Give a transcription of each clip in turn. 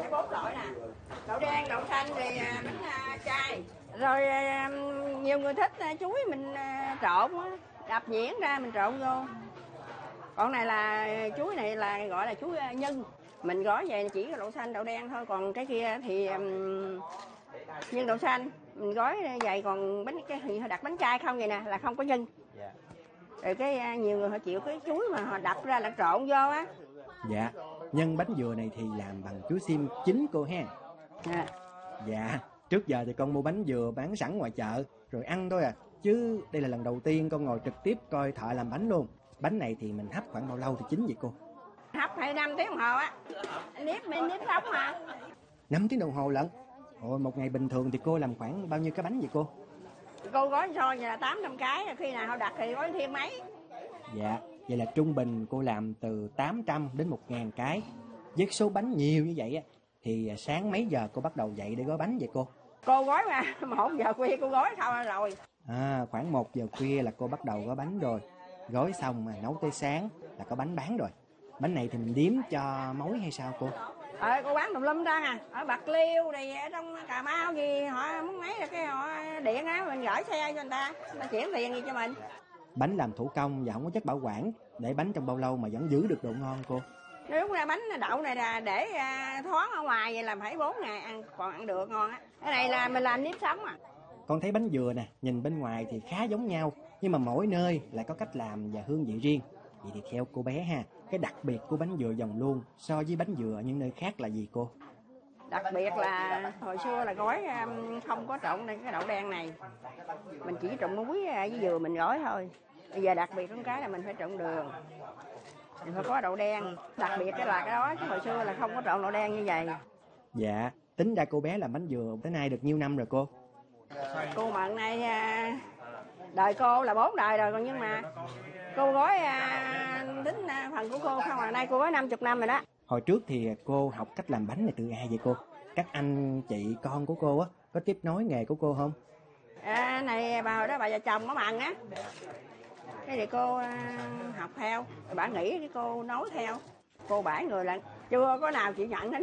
4 loại nè. Đậu đen, đậu xanh thì bánh chay. Rồi nhiều người thích chuối mình trộn, đập nhuyễn ra mình trộn vô. Còn này là chuối này là gọi là chuối nhân. Mình gói về chỉ đậu xanh, đậu đen thôi, còn cái kia thì nhân đậu xanh mình gói vậy, còn bánh cái thì họ đặt bánh chay không vậy nè là không có nhân. Rồi cái nhiều người họ chịu cái chuối mà họ đập ra là trộn vô á. Dạ, nhân bánh dừa này thì làm bằng chuối xiêm chín cô ha. Dạ, trước giờ thì con mua bánh dừa bán sẵn ngoài chợ rồi ăn thôi à, chứ đây là lần đầu tiên con ngồi trực tiếp coi thợ làm bánh luôn. Bánh này thì mình hấp khoảng bao lâu thì chín vậy cô? Hấp phải 5 tiếng đồng hồ á. Nếp sống mà. 5 tiếng đồng hồ lận. Ôi, một ngày bình thường thì cô làm khoảng bao nhiêu cái bánh vậy cô? Cô gói xôi là 800 cái, khi nào họ đặt thì gói thêm mấy. Dạ, vậy là trung bình cô làm từ 800 đến 1.000 cái. Với số bánh nhiều như vậy á, thì sáng mấy giờ cô bắt đầu dậy để gói bánh vậy cô? Cô gói mà, 1 giờ khuya cô gói thôi rồi. Khoảng 1 giờ khuya là cô bắt đầu gói bánh rồi. Gói xong mà nấu tới sáng là có bánh bán rồi. Bánh này thì mình đếm cho mối hay sao cô? Cô bán tùm lum ra à. Ở Bạc Liêu này, ở trong Cà Mau gì họ muốn mấy là cái họ điện á, mình gửi xe cho người ta chuyển tiền gì cho mình. Bánh làm thủ công và không có chất bảo quản, để bánh trong bao lâu mà vẫn giữ được độ ngon cô? Đúng ra bánh đậu này là để thoáng ở ngoài vậy là phải 4 ngày ăn còn ăn được ngon á. Cái này là mình làm nếp sống à. Con thấy bánh dừa nè, nhìn bên ngoài thì khá giống nhau, nhưng mà mỗi nơi lại có cách làm và hương vị riêng. Vậy thì theo cô bé ha, cái đặc biệt của bánh dừa Dòng Luông so với bánh dừa ở những nơi khác là gì cô? Đặc biệt là hồi xưa là gói không có trộn cái đậu đen này. Mình chỉ trộn muối với dừa mình gói thôi. Bây giờ đặc biệt cái là mình phải trộn đường. Mình phải có đậu đen. Đặc biệt cái là cái đó, chứ hồi xưa là không có trộn đậu đen như vậy. Dạ, tính ra cô bé làm bánh dừa tới nay được nhiêu năm rồi cô? Cô Mận này đời cô là 4 đời rồi, còn nhưng mà cô gói tính phần của cô không, là nay cô gói 50 năm rồi đó. Hồi trước thì cô học cách làm bánh này từ ai vậy cô? Các anh chị con của cô á có tiếp nối nghề của cô không? Này bà hồi đó bà già chồng có Mận á. Cái thì cô học theo, rồi bà nghĩ cái cô nối theo. Cô 7 người là chưa có nào chịu nhận hết.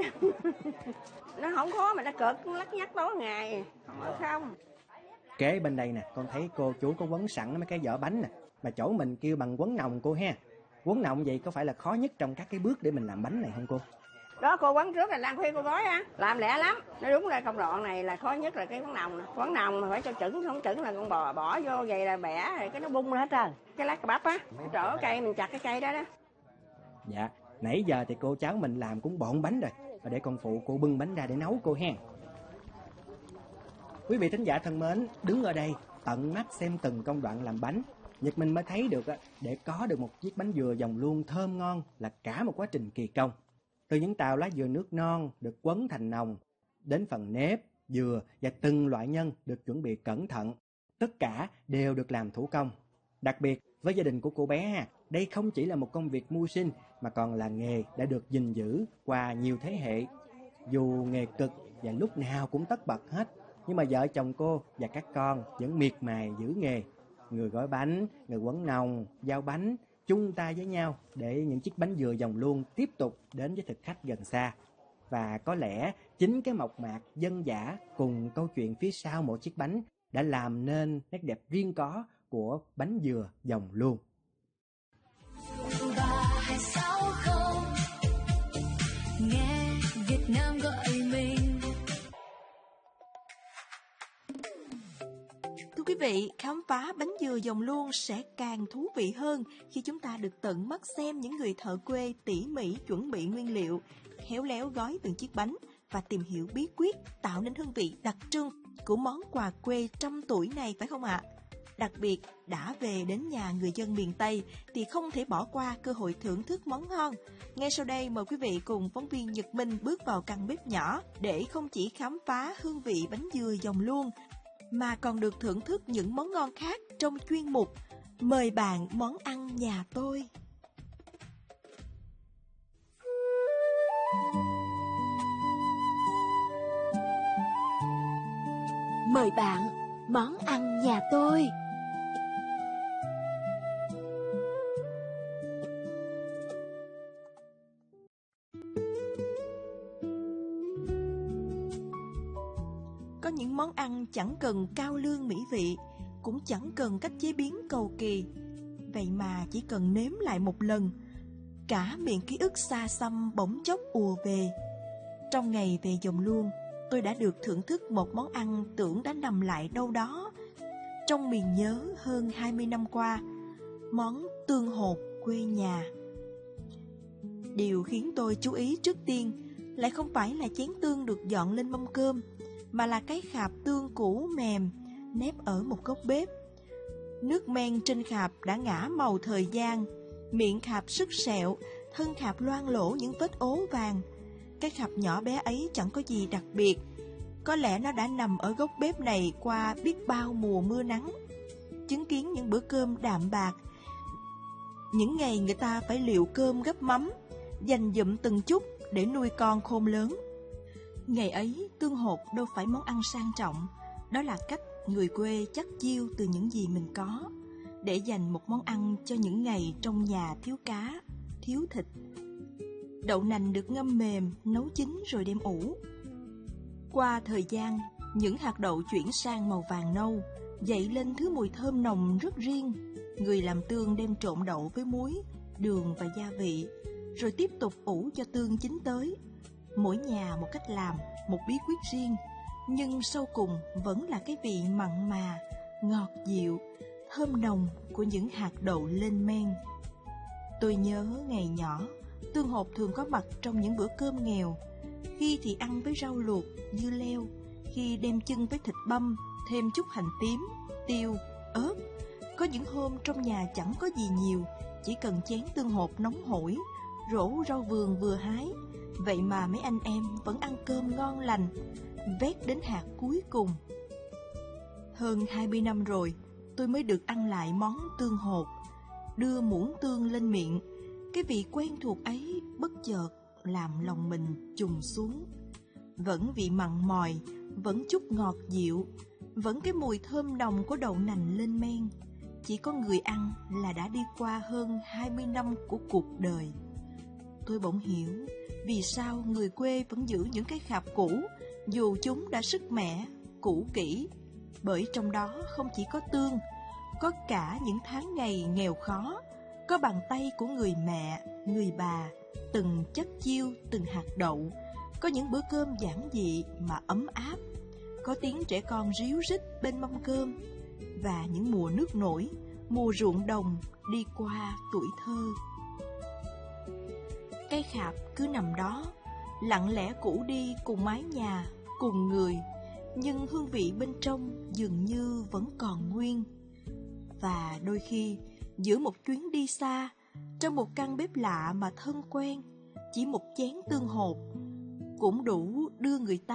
Nó không khó mà nó cực, lắc nhắc tối ngày. Không. Kế bên đây nè, con thấy cô chú có quấn sẵn mấy cái vỏ bánh nè, mà chỗ mình kêu bằng quấn nòng cô ha. Quấn nòng vậy có phải là khó nhất trong các cái bước để mình làm bánh này không cô? Đó, cô quấn trước là đang khuya cô gói á, làm lẹ lắm. Nó đúng là công đoạn này là khó nhất là cái quấn nòng nè. Quấn nòng mà phải cho chững, không chững là con bò bỏ vô vậy là bẻ rồi cái nó bung ra hết trơn. Cái lá cà bắp á, trổ cây mình chặt cái cây đó đó. Dạ, nãy giờ thì cô cháu mình làm cũng bộn bánh rồi, và để con phụ cô bưng bánh ra để nấu cô hen. Quý vị thính giả thân mến, đứng ở đây tận mắt xem từng công đoạn làm bánh, Nhật Minh mới thấy được để có được một chiếc bánh dừa Dòng Luông thơm ngon là cả một quá trình kỳ công. Từ những tàu lá dừa nước non được quấn thành nòng, đến phần nếp, dừa và từng loại nhân được chuẩn bị cẩn thận, tất cả đều được làm thủ công. Đặc biệt với gia đình của cô bé, đây không chỉ là một công việc mưu sinh mà còn là nghề đã được gìn giữ qua nhiều thế hệ. Dù nghề cực và lúc nào cũng tất bật hết, nhưng mà vợ chồng cô và các con vẫn miệt mài giữ nghề. Người gói bánh, người quấn nòng, giao bánh, chung tay với nhau để những chiếc bánh dừa Dòng Luông tiếp tục đến với thực khách gần xa. Và có lẽ chính cái mộc mạc dân dã cùng câu chuyện phía sau mỗi chiếc bánh đã làm nên nét đẹp riêng có của bánh dừa Dòng Luông. Nghe Việt Nam gọi mình. Thưa quý vị, khám phá bánh dừa Dòng Luông sẽ càng thú vị hơn khi chúng ta được tận mắt xem những người thợ quê tỉ mỉ chuẩn bị nguyên liệu, khéo léo gói từng chiếc bánh và tìm hiểu bí quyết tạo nên hương vị đặc trưng của món quà quê trăm tuổi này, phải không ạ? Đặc biệt, đã về đến nhà người dân miền Tây thì không thể bỏ qua cơ hội thưởng thức món ngon. Ngay sau đây mời quý vị cùng phóng viên Nhật Minh bước vào căn bếp nhỏ để không chỉ khám phá hương vị bánh dừa Dòng Luông mà còn được thưởng thức những món ngon khác trong chuyên mục Mời bạn món ăn nhà tôi. Mời bạn món ăn nhà tôi. những món ăn chẳng cần cao lương mỹ vị, cũng chẳng cần cách chế biến cầu kỳ. Vậy mà chỉ cần nếm lại một lần, cả miệng ký ức xa xăm bỗng chốc ùa về. Trong ngày về Dòng Luông, tôi đã được thưởng thức một món ăn tưởng đã nằm lại đâu đó trong miền nhớ hơn 20 năm qua, món tương hột quê nhà. Điều khiến tôi chú ý trước tiên lại không phải là chén tương được dọn lên mâm cơm, mà là cái khạp tương cũ mềm nép ở một góc bếp. Nước men trên khạp đã ngả màu thời gian, miệng khạp sứt sẹo, thân khạp loang lổ những vết ố vàng. Cái khạp nhỏ bé ấy chẳng có gì đặc biệt, có lẽ nó đã nằm ở góc bếp này qua biết bao mùa mưa nắng, chứng kiến những bữa cơm đạm bạc, những ngày người ta phải liệu cơm gấp mắm, dành dụm từng chút để nuôi con khôn lớn. Ngày ấy, tương hột đâu phải món ăn sang trọng, đó là cách người quê chắt chiu từ những gì mình có, để dành một món ăn cho những ngày trong nhà thiếu cá, thiếu thịt. Đậu nành được ngâm mềm, nấu chín rồi đem ủ. Qua thời gian, những hạt đậu chuyển sang màu vàng nâu, dậy lên thứ mùi thơm nồng rất riêng. Người làm tương đem trộn đậu với muối, đường và gia vị, rồi tiếp tục ủ cho tương chín tới. Mỗi nhà một cách làm, một bí quyết riêng, nhưng sau cùng vẫn là cái vị mặn mà, ngọt dịu, thơm nồng của những hạt đậu lên men. Tôi nhớ ngày nhỏ, tương hột thường có mặt trong những bữa cơm nghèo. Khi thì ăn với rau luộc, dưa leo, khi đem chưng với thịt băm, thêm chút hành tím, tiêu, ớt. Có những hôm trong nhà chẳng có gì nhiều, chỉ cần chén tương hột nóng hổi, rổ rau vườn vừa hái. Vậy mà mấy anh em vẫn ăn cơm ngon lành, vét đến hạt cuối cùng. Hơn 20 năm rồi, tôi mới được ăn lại món tương hột. Đưa muỗng tương lên miệng, cái vị quen thuộc ấy bất chợt làm lòng mình trùng xuống. Vẫn vị mặn mòi, vẫn chút ngọt dịu, vẫn cái mùi thơm nồng của đậu nành lên men. Chỉ có người ăn là đã đi qua hơn 20 năm của cuộc đời. Tôi bỗng hiểu vì sao người quê vẫn giữ những cái khạp cũ, dù chúng đã sứt mẻ, cũ kỹ. Bởi trong đó không chỉ có tương, có cả những tháng ngày nghèo khó, có bàn tay của người mẹ, người bà, từng chất chiêu, từng hạt đậu, có những bữa cơm giản dị mà ấm áp, có tiếng trẻ con ríu rít bên mâm cơm, và những mùa nước nổi, mùa ruộng đồng đi qua tuổi thơ. Cây khạp cứ nằm đó, lặng lẽ cũ đi cùng mái nhà, cùng người, nhưng hương vị bên trong dường như vẫn còn nguyên. Và đôi khi, giữa một chuyến đi xa, trong một căn bếp lạ mà thân quen, chỉ một chén tương hột cũng đủ đưa người ta